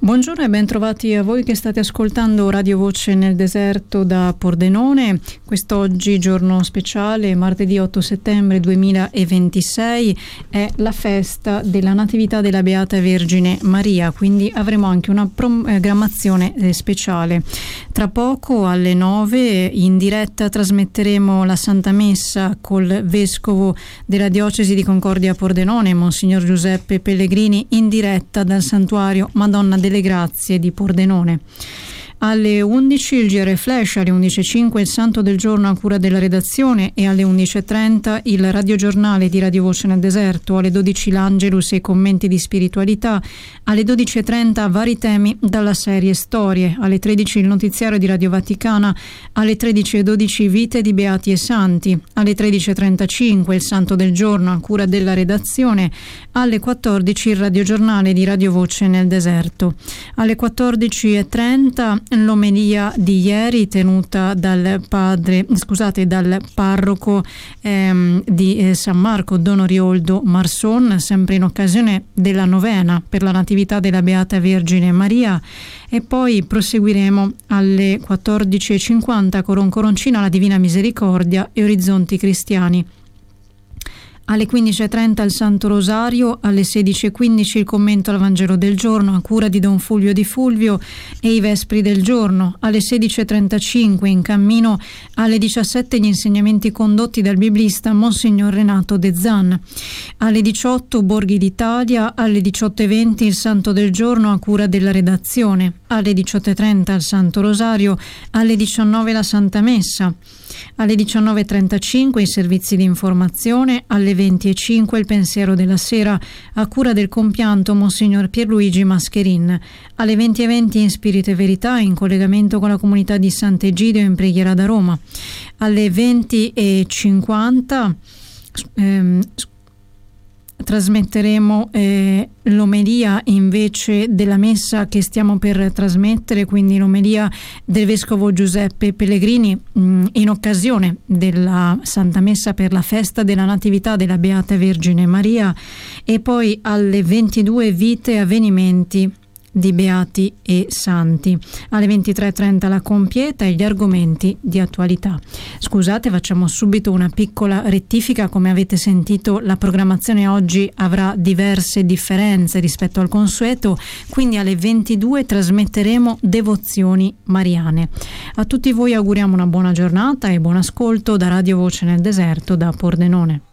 Buongiorno e ben trovati a voi che state ascoltando Radio Voce nel Deserto da Pordenone. Quest'oggi, giorno speciale, martedì 8 settembre 2026, è la festa della Natività della Beata Vergine Maria, quindi avremo anche una programmazione speciale. Tra poco alle 9 in diretta trasmetteremo la Santa Messa col Vescovo della Diocesi di Concordia Pordenone, Monsignor Giuseppe Pellegrini, in diretta dal Santuario Madonna delle Grazie di Pordenone. Alle 11 il GR Flash, alle 11.05 il Santo del Giorno a cura della redazione e alle 11.30 il radiogiornale di Radio Voce nel Deserto, alle 12 l'Angelus e i commenti di spiritualità, alle 12.30 vari temi dalla serie Storie, alle 13 il notiziario di Radio Vaticana, alle 13.12 Vite di Beati e Santi, alle 13.35 il Santo del Giorno a cura della redazione, alle 14 il radiogiornale di Radio Voce nel Deserto, alle 14.30 l'omelia di ieri tenuta dal parroco di San Marco, Don Orioldo Marson, sempre in occasione della novena per la Natività della Beata Vergine Maria, e poi proseguiremo alle 14.50 Coron Coroncina, la Divina Misericordia e Orizzonti Cristiani. Alle 15.30 il Santo Rosario, alle 16.15 il commento al Vangelo del giorno a cura di Don Fulvio Di Fulvio e i Vespri del giorno, alle 16.35 in cammino, alle 17 gli insegnamenti condotti dal biblista Monsignor Renato De Zan, alle 18 Borghi d'Italia, alle 18.20 il Santo del giorno a cura della redazione, alle 18.30 il Santo Rosario, alle 19 la Santa Messa, alle 19.35 i servizi di informazione, alle 20.05 il pensiero della sera a cura del compianto Monsignor Pierluigi Mascherin, alle 20.20 in Spirito e Verità in collegamento con la comunità di Sant'Egidio in preghiera da Roma, alle 20.50 trasmetteremo l'omelia invece della messa che stiamo per trasmettere, quindi l'omelia del Vescovo Giuseppe Pellegrini in occasione della Santa Messa per la festa della Natività della Beata Vergine Maria, e poi alle 22 Vite e avvenimenti di Beati e Santi, alle 23.30 la compieta e gli argomenti di attualità. Scusate, facciamo subito una piccola rettifica. Come avete sentito, la programmazione oggi avrà diverse differenze rispetto al consueto, quindi alle 22 trasmetteremo devozioni mariane. A tutti voi auguriamo una buona giornata e buon ascolto da Radio Voce nel Deserto da Pordenone.